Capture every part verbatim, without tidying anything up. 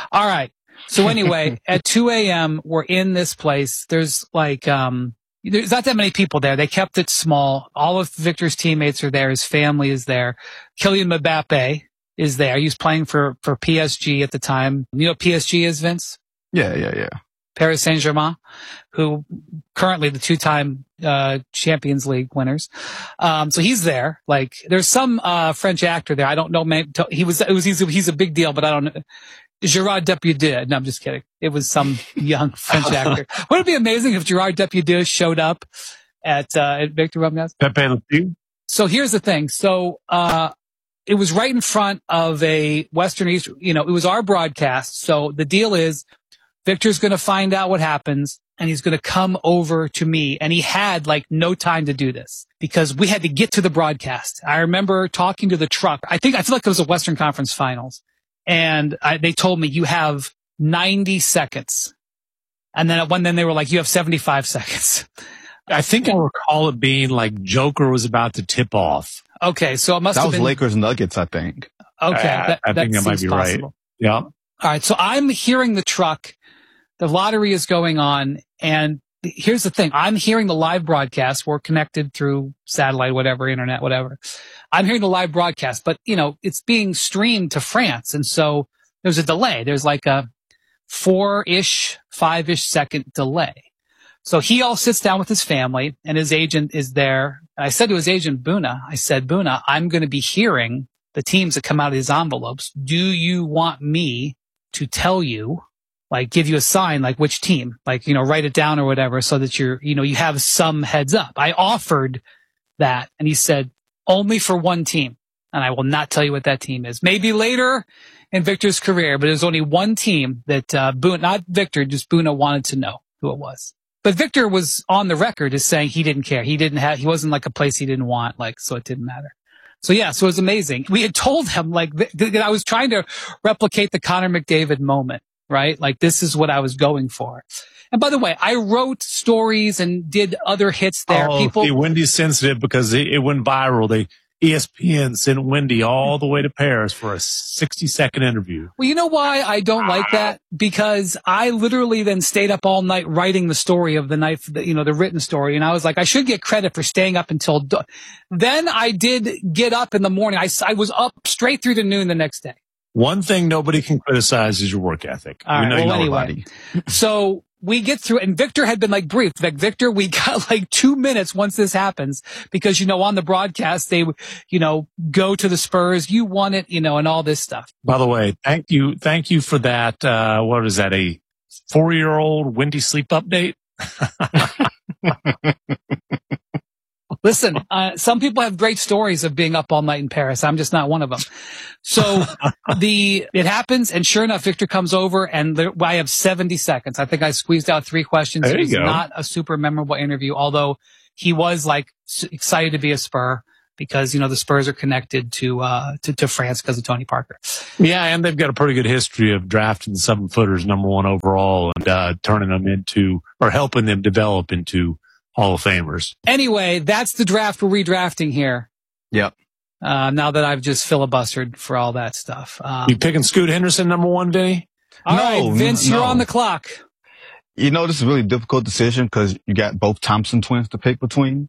All right. So anyway, at two a.m., we're in this place. There's like, um, there's not that many people there. They kept it small. All of Victor's teammates are there. His family is there. Kylian Mbappe is there. He was playing for, for P S G at the time. You know what P S G is, Vince? Yeah, yeah, yeah. Paris Saint-Germain, who currently the two-time uh Champions League winners. Um, so he's there. Like, there's some uh French actor there. I don't know. Maybe he was. It was. He's a, he's a big deal, but I don't know. Gerard Depardieu. No, I'm just kidding. It was some young French actor. Wouldn't it be amazing if Gerard Depardieu showed up at uh at Victor Rumgaz? Pepe Le Pew. So here's the thing. So uh it was right in front of a Western East. You know, it was our broadcast. So the deal is, Victor's going to find out what happens, and he's going to come over to me. And he had like no time to do this because we had to get to the broadcast. I remember talking to the truck. I think, I feel like it was a Western Conference Finals. And I, they told me, you have ninety seconds. And then when then they were like, you have seventy-five seconds. I think I recall it being like Joker was about to tip off. Okay. So it must that have was been Lakers Nuggets, I think. Okay. I, that, I think that, that might be possible. Right. Yeah. All right. So I'm hearing the truck. The lottery is going on, and here's the thing. I'm hearing the live broadcast. We're connected through satellite, whatever, internet, whatever. I'm hearing the live broadcast, but, you know, it's being streamed to France, and so there's a delay. There's like a four-ish, five-ish second delay. So he all sits down with his family, and his agent is there. And I said to his agent, Buna, I said, Buna, I'm going to be hearing the teams that come out of these envelopes. Do you want me to tell you, like, give you a sign, like which team, like, you know, write it down or whatever so that you're, you know, you have some heads up. I offered that, and he said, only for one team. And I will not tell you what that team is. Maybe later in Victor's career, but there's only one team that, uh, Buna, not Victor, just Buna wanted to know who it was. But Victor was on the record as saying he didn't care. He didn't have, he wasn't like a place he didn't want, like, so it didn't matter. So yeah, so it was amazing. We had told him, like, th- th- I was trying to replicate the Connor McDavid moment. Right? Like, this is what I was going for. And by the way, I wrote stories and did other hits there. Oh, People, see, Wendy's sensitive because it, it went viral. They, E S P N sent Wendy all the way to Paris for a sixty second interview. Well, you know why I don't like that? Because I literally then stayed up all night writing the story of the night, you know, the written story. And I was like, I should get credit for staying up until, do- then I did get up in the morning. I, I was up straight through to noon the next day. One thing nobody can criticize is your work ethic. All right, know well, anyway, so we get through, and Victor had been like briefed. Like, Victor, we got like two minutes once this happens because, you know, on the broadcast, they, you know, go to the Spurs, you won it, you know, and all this stuff. By the way, thank you. Thank you for that. Uh, what is that? A four year old Wendy sleep update? Listen, uh, some people have great stories of being up all night in Paris. I'm just not one of them. So the, it happens, and sure enough, Victor comes over, and there, I have seventy seconds. I think I squeezed out three questions. There you It's go. not a super memorable interview, although he was like excited to be a Spur because, you know, the Spurs are connected to, uh, to, to France because of Tony Parker. Yeah. And they've got a pretty good history of drafting seven footers number one overall and, uh, turning them into, or helping them develop into Hall of Famers. Anyway, that's the draft we're redrafting here. Yep. Uh, now that I've just filibustered for all that stuff. Um, You picking Scoot Henderson number one, Vinny? all No, right, Vince, no. you're on the clock. You know, this is a really difficult decision because you got both Thompson twins to pick between.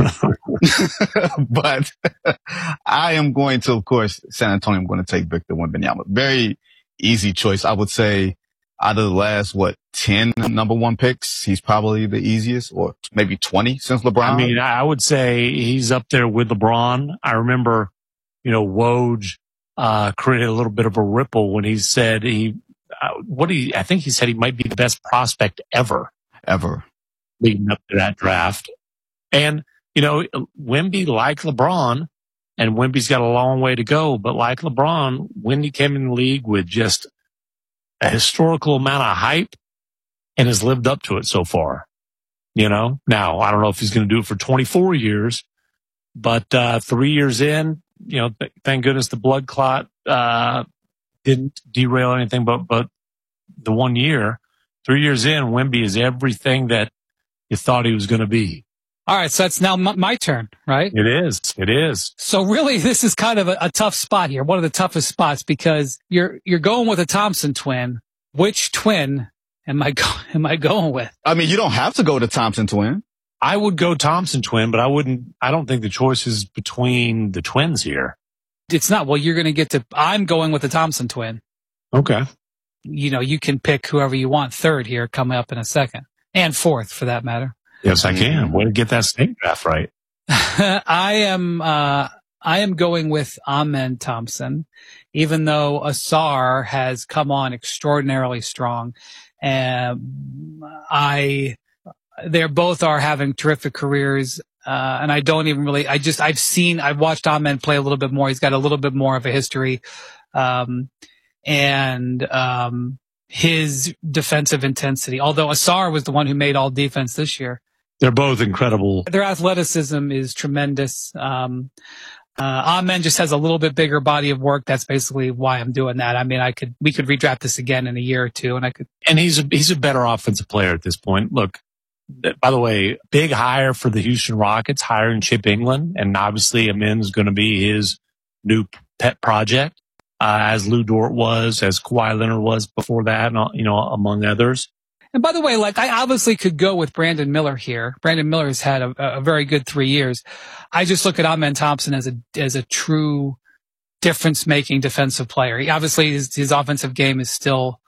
But I am going to, of course, San Antonio, I'm going to take Victor Wembanyama. Very easy choice. I would say out of the last, what, ten number one picks, he's probably the easiest, or maybe twenty since LeBron. I mean, I would say he's up there with LeBron. I remember, you know, Woj, uh, created a little bit of a ripple when he said he, uh, what he, I think he said he might be the best prospect ever. Ever. Leading up to that draft. And, you know, Wemby, like LeBron, and Wemby's got a long way to go, but like LeBron, Wemby came in the league with just a historical amount of hype and has lived up to it so far. You know, now I don't know if he's going to do it for twenty-four years, but, uh, three years in, you know, th- thank goodness the blood clot, uh, didn't derail anything, but, but the one year, three years in, Wemby is everything that you thought he was going to be. All right, so that's now m- my turn, right? It is. It is. So really, this is kind of a, a tough spot here. One of the toughest spots because you're you're going with a Thompson twin, which twin am I go- am I going with? I mean, you don't have to go to Thompson twin. I would go Thompson twin, but I wouldn't, I don't think the choice is between the twins here. It's not. Well, you're going to get to, I'm going with the Thompson twin. Okay. You know, you can pick whoever you want third here coming up in a second, and fourth for that matter. Yes, I can. Way to get that snake draft right. I am, uh, I am going with Amen Thompson, even though Ausar has come on extraordinarily strong. And I, they both are having terrific careers. Uh, and I don't even really, I just, I've seen, I've watched Amen play a little bit more. He's got a little bit more of a history. Um, and, um, his defensive intensity, although Ausar was the one who made all defense this year. They're both incredible. Their athleticism is tremendous. Um, uh, Amen just has a little bit bigger body of work. That's basically why I'm doing that. I mean, I could, we could redraft this again in a year or two and I could. And he's a, he's a better offensive player at this point. Look, by the way, big hire for the Houston Rockets, hiring Chip England. And obviously Amen's going to be his new pet project, uh, as Lou Dort was, as Kawhi Leonard was before that, and, you know, among others. And by the way, like I obviously could go with Brandon Miller here. Brandon Miller has had a, a very good three years. I just look at Amen Thompson as a, as a true difference making defensive player. He obviously his, his offensive game is still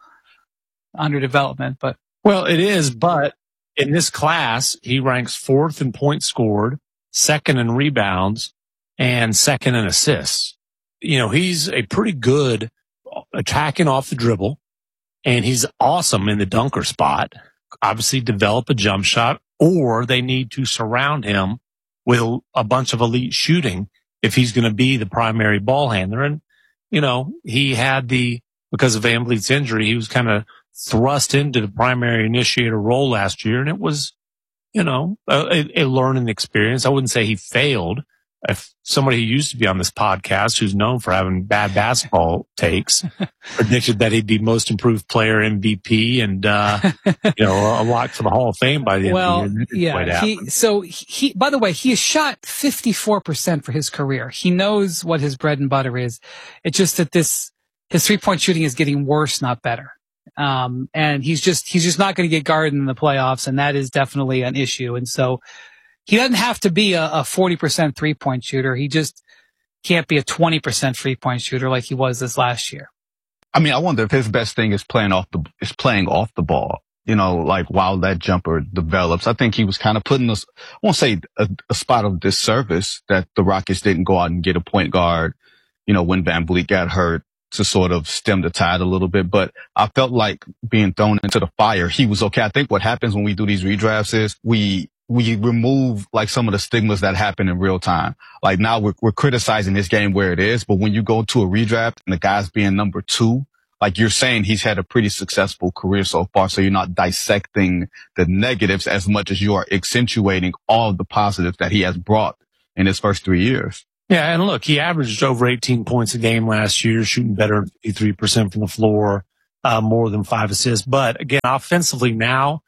under development, but. Well, it is, but in this class, he ranks fourth in points scored, second in rebounds, and second in assists. You know, he's a pretty good attacking off the dribble, and he's awesome in the dunker spot. Obviously, develop a jump shot, or they need to surround him with a bunch of elite shooting if he's going to be the primary ball handler. And, you know, he had the, because of VanVleet's injury, he was kind of thrust into the primary initiator role last year, and it was, you know, a, a learning experience. I wouldn't say he failed. If somebody who used to be on this podcast, who's known for having bad basketball takes, predicted that he'd be most improved player, M V P, and uh, you know, a lock for the Hall of Fame by the end well, of the year. Yeah. He, so he, by the way, he has shot fifty-four percent for his career. He knows what his bread and butter is. It's just that this his three point shooting is getting worse, not better. Um, and he's just he's just not going to get guarded in the playoffs, and that is definitely an issue. And so. He doesn't have to be a, a forty percent three-point shooter. He just can't be a twenty percent three-point shooter like he was this last year. I mean, I wonder if his best thing is playing off the is playing off the ball. You know, like while that jumper develops. I think he was kind of putting us, I won't say a, a spot of disservice that the Rockets didn't go out and get a point guard, you know, when VanVleet got hurt to sort of stem the tide a little bit. But I felt like being thrown into the fire, he was okay. I think what happens when we do these redrafts is we we remove like some of the stigmas that happen in real time. Like now we're, we're criticizing his game where it is, but when you go to a redraft and the guy's being number two, like you're saying, he's had a pretty successful career so far. So you're not dissecting the negatives as much as you are accentuating all of the positives that he has brought in his first three years. Yeah. And look, he averaged over eighteen points a game last year, shooting better than fifty-three percent from the floor, uh, more than five assists. But again, offensively now,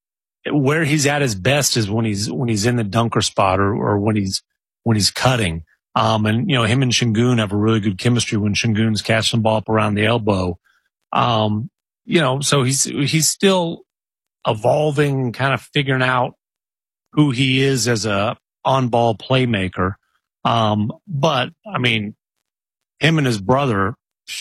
where he's at his best is when he's, when he's in the dunker spot or, or when he's, when he's cutting. Um, and, you know, him and Şengün have a really good chemistry when Şengün's catching the ball up around the elbow. Um, you know, so he's, he's still evolving, kind of figuring out who he is as a on-ball playmaker. Um, but I mean, him and his brother,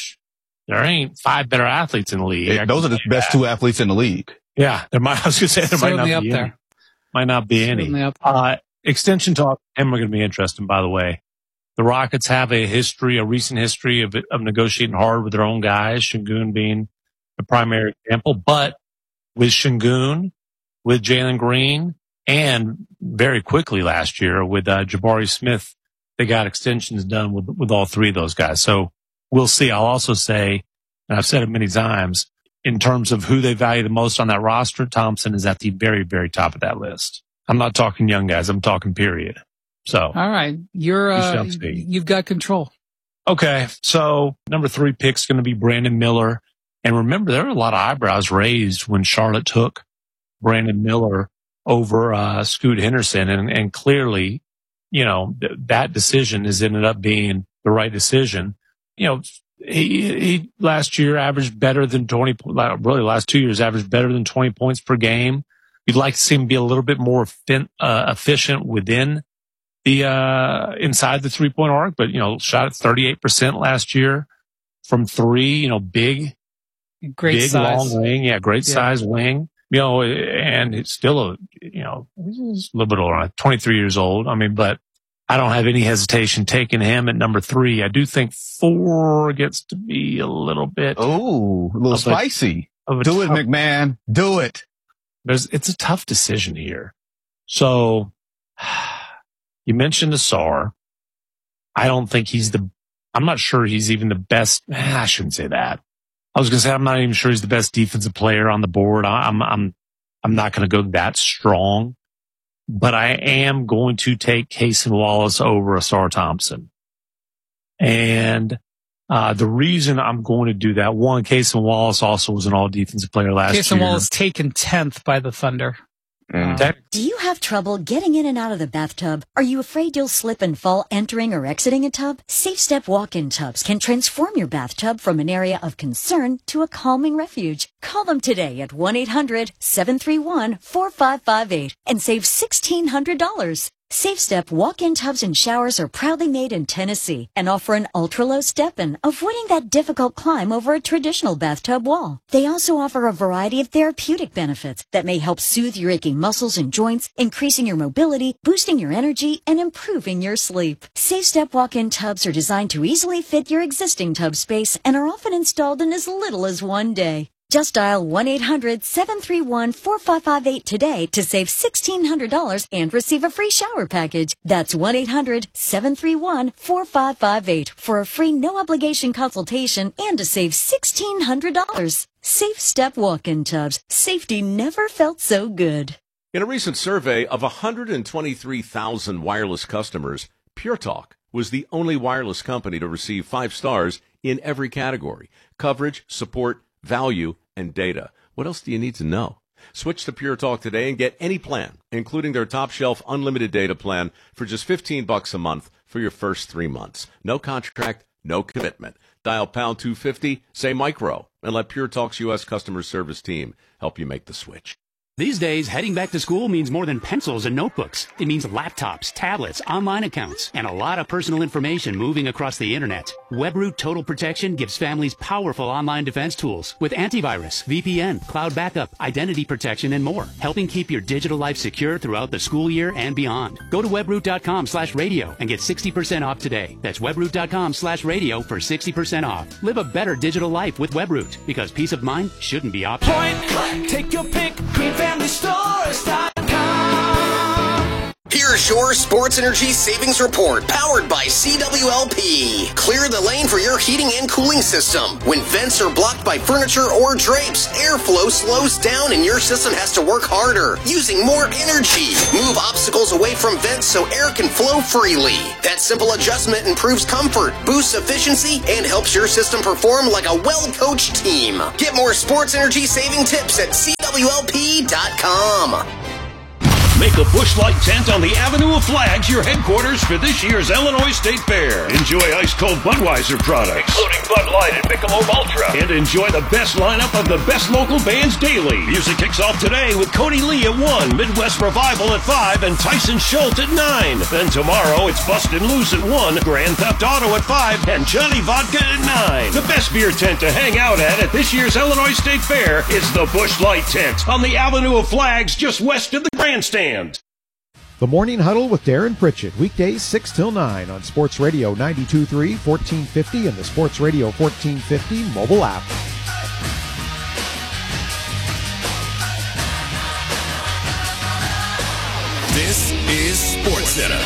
there ain't five better athletes in the league. Yeah, those are the best that. two athletes in the league. Yeah, there might, I was going to say there Certainly might not up be there. any. Might not be Certainly any. Up. Uh, extension talk, him are going to be interesting, by the way. The Rockets have a history, a recent history of, of negotiating hard with their own guys, Şengün being the primary example. But with Şengün, with Jalen Green, and very quickly last year with uh, Jabari Smith, they got extensions done with, with all three of those guys. So we'll see. I'll also say, and I've said it many times, in terms of who they value the most on that roster, Thompson is at the very, very top of that list. I'm not talking young guys. I'm talking period. So. All right. You're, uh, you've got control. Okay. So number three pick's going to be Brandon Miller. And remember, there were a lot of eyebrows raised when Charlotte took Brandon Miller over, uh, Scoot Henderson. And, and clearly, you know, th- that decision has ended up being the right decision. You know, he, he last year averaged better than twenty, really last two years averaged better than twenty points per game. You'd like to see him be a little bit more fin, uh, efficient within the, uh, inside the three point arc, but, you know, shot at thirty-eight percent last year from three, you know, big, great big size. long wing. Yeah. Great Yeah. size wing, you know, and it's still a, you know, he's a little bit older, twenty-three years old. I mean, but I don't have any hesitation taking him at number three. I do think four gets to be a little bit. Oh, a little of a- spicy. of a Do it, tough- McMahon. Do it. There's, it's a tough decision here. So you mentioned Asar. I don't think he's the, I'm not sure he's even the best. eh, I shouldn't say that. I was going to say, I'm not even sure he's the best defensive player on the board. I- I'm, I'm, I'm not going to go that strong, but I am going to take Cason Wallace over Asar Thompson. And, uh, the reason I'm going to do that, one, Cason Wallace also was an all defensive player last Cason year. Wallace taken tenth by the Thunder. Mm. That- Do you have trouble getting in and out of the bathtub? Are you afraid you'll slip and fall entering or exiting a tub? Safe Step walk-in tubs can transform your bathtub from an area of concern to a calming refuge. Call them today at one eight hundred seven three one four five five eight and save sixteen hundred dollars. Safe Step walk-in tubs and showers are proudly made in Tennessee and offer an ultra-low step-in, avoiding that difficult climb over a traditional bathtub wall. They also offer a variety of therapeutic benefits that may help soothe your aching muscles and joints, increasing your mobility, boosting your energy, and improving your sleep. Safe Step walk-in tubs are designed to easily fit your existing tub space and are often installed in as little as one day. Just dial one eight hundred seven three one four five five eight today to save sixteen hundred dollars and receive a free shower package. That's one eight hundred seven three one four five five eight for a free no-obligation consultation and to save sixteen hundred dollars. Safe Step walk-in tubs. Safety never felt so good. In a recent survey of one hundred twenty-three thousand wireless customers, Pure Talk was the only wireless company to receive five stars in every category: coverage, support, value, and data. What else do you need to know? Switch to Pure Talk today and get any plan, including their top shelf unlimited data plan, for just fifteen bucks a month for your first three months. No contract, no commitment. Dial pound two fifty, say micro, and let Pure Talk's U S customer service team help you make the switch. These days, heading back to school means more than pencils and notebooks. It means laptops, tablets, online accounts, and a lot of personal information moving across the internet. WebRoot Total Protection gives families powerful online defense tools with antivirus, V P N, cloud backup, identity protection, and more, helping keep your digital life secure throughout the school year and beyond. Go to webroot.com slash radio and get sixty percent off today. That's webroot.com slash radio for sixty percent off. Live a better digital life with WebRoot, because peace of mind shouldn't be optional. Point blank, take your pick, green family stores dot com. Here's your Sports Energy Savings Report, powered by C W L P. Clear the lane for your heating and cooling system. When vents are blocked by furniture or drapes, airflow slows down and your system has to work harder, using more energy. Move obstacles away from vents so air can flow freely. That simple adjustment improves comfort, boosts efficiency, and helps your system perform like a well-coached team. Get more sports energy saving tips at C W L P dot com. Make a Busch Light tent on the Avenue of Flags your headquarters for this year's Illinois State Fair. Enjoy ice-cold Budweiser products, including Bud Light and Michelob Ultra. And enjoy the best lineup of the best local bands daily. Music kicks off today with Cody Lee at one, Midwest Revival at five, and Tyson Schultz at nine. Then tomorrow it's Bustin' Loose at one, Grand Theft Auto at five, and Johnny Vodka at nine. The best beer tent to hang out at at this year's Illinois State Fair is the Busch Light tent on the Avenue of Flags just west of the grandstand. The Morning Huddle with Darren Pritchett, weekdays six till nine on Sports Radio ninety-two point three, fourteen fifty, and the Sports Radio fourteen fifty mobile app. This is Sports Center.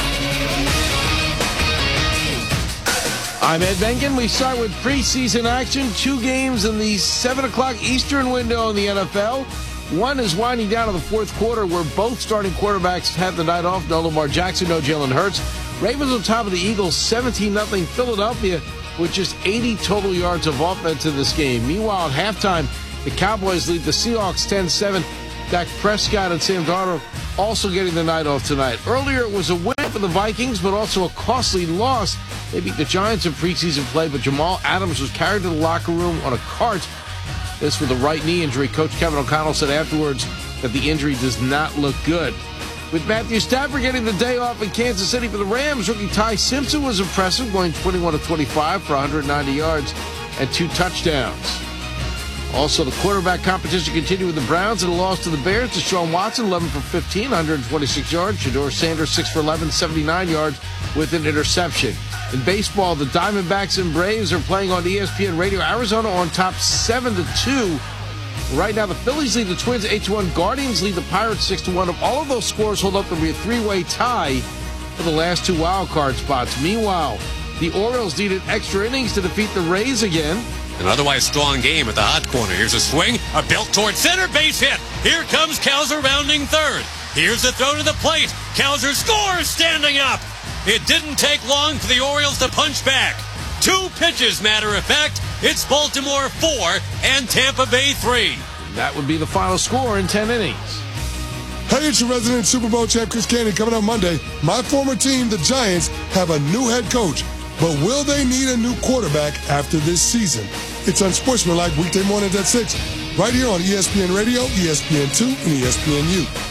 I'm Ed Bengen. We start with preseason action. Two games in the seven o'clock Eastern window in the N F L. One is winding down in the fourth quarter where both starting quarterbacks had the night off. No Lamar Jackson, no Jalen Hurts. Ravens on top of the Eagles, seventeen nothing Philadelphia with just eighty total yards of offense in this game. Meanwhile, at halftime, the Cowboys lead the Seahawks ten seven. Dak Prescott and Sam Darnold also getting the night off tonight. Earlier, it was a win win for the Vikings, but also a costly loss. They beat the Giants in preseason play, but Jamal Adams was carried to the locker room on a cart. This with a right knee injury. Coach Kevin O'Connell said afterwards that the injury does not look good. With Matthew Stafford getting the day off in Kansas City for the Rams, rookie Ty Simpson was impressive, going twenty-one of twenty-five for one hundred ninety yards and two touchdowns. Also, the quarterback competition continued with the Browns in a loss to the Bears. Deshaun Watson, eleven for fifteen, one hundred twenty-six yards. Shedeur Sanders, six for eleven, seventy-nine yards with an interception. In baseball, the Diamondbacks and Braves are playing on E S P N Radio. Arizona on top seven to two. Right now, the Phillies lead the Twins eight to one. Guardians lead the Pirates six to one. If all of those scores hold up, there'll be a three-way tie for the last two wild card spots. Meanwhile, the Orioles needed extra innings to defeat the Rays again. An otherwise strong game at the hot corner. Here's a swing, a belt toward center, base hit. Here comes Kowser rounding third. Here's the throw to the plate. Kowser scores standing up. It didn't take long for the Orioles to punch back. Two pitches, matter of fact. It's Baltimore four and Tampa Bay three. That would be the final score in ten innings. Hey, it's your resident Super Bowl champ, Chris Candy, coming up Monday. My former team, the Giants, have a new head coach. But will they need a new quarterback after this season? It's Unsportsmanlike weekday mornings at six, right here on E S P N Radio, E S P N two, and E S P N U.